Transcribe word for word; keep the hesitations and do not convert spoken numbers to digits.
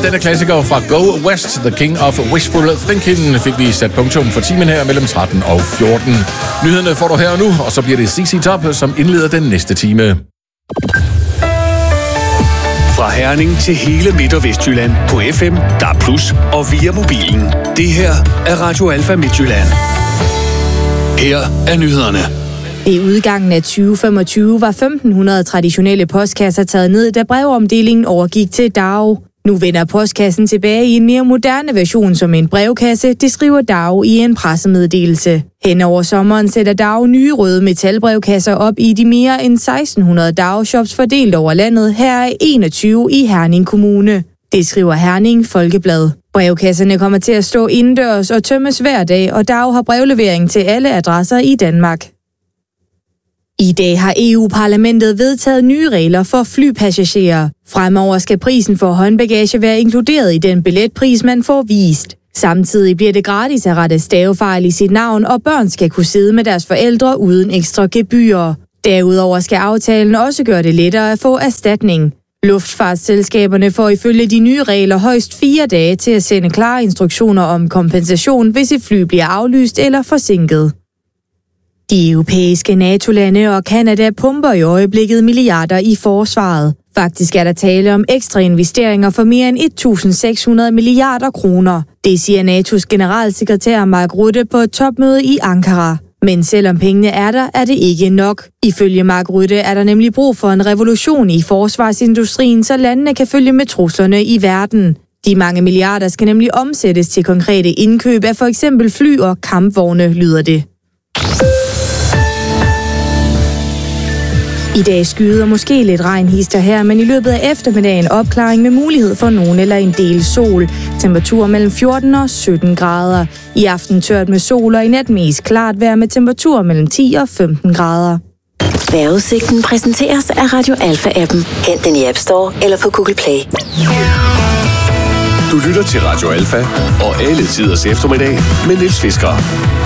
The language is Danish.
denne klassiker fra Go West, The King of Wishful Thinking, fik vi sat punktum for timen her mellem tretten og fjorten. Nyhederne får du her og nu, og så bliver det C C Top, som indleder den næste time. Fra Herning til hele Midt- og Vestjylland på F M, D A B plus, og via mobilen. Det her er Radio Alfa Midtjylland. Her er nyhederne. I udgangen af tyve femogtyve var femten hundrede traditionelle postkasser taget ned, da brevomdelingen overgik til D A O. Nu vender postkassen tilbage i en mere moderne version som en brevkasse, det skriver D A O i en pressemeddelelse. Hen over sommeren sætter D A O nye røde metalbrevkasser op i de mere end seksten hundrede D A O-shops fordelt over landet, her er enogtyve i Herning Kommune. Det skriver Herning Folkeblad. Brevkasserne kommer til at stå indendørs og tømmes hver dag, og D A O har brevlevering til alle adresser i Danmark. I dag har E U-parlamentet vedtaget nye regler for flypassagerer. Fremover skal prisen for håndbagage være inkluderet i den billetpris, man får vist. Samtidig bliver det gratis at rette stavefejl i sit navn, og børn skal kunne sidde med deres forældre uden ekstra gebyrer. Derudover skal aftalen også gøre det lettere at få erstatning. Luftfartsselskaberne får ifølge de nye regler højst fire dage til at sende klare instruktioner om kompensation, hvis et fly bliver aflyst eller forsinket. De europæiske NATO-lande og Canada pumper i øjeblikket milliarder i forsvaret. Faktisk er der tale om ekstra investeringer for mere end et tusind seks hundrede milliarder kroner. Det siger N A T O's generalsekretær Mark Rutte på et topmøde i Ankara. Men selvom pengene er der, er det ikke nok. Ifølge Mark Rutte er der nemlig brug for en revolution i forsvarsindustrien, så landene kan følge med truslerne i verden. De mange milliarder skal nemlig omsættes til konkrete indkøb af for eksempel fly og kampvogne, lyder det. I dag skyder måske lidt regnhister her, men i løbet af eftermiddagen opklaring med mulighed for nogen eller en del sol. Temperatur mellem fjorten og sytten grader. I aften tørt med sol, og i nat mest klart vejr med temperatur mellem ti og femten grader. Vejrudsigten præsenteres af Radio Alfa-appen. Hent den i App Store eller på Google Play. Du lytter til Radio Alfa og alle tiders eftermiddag med Niels Fisker.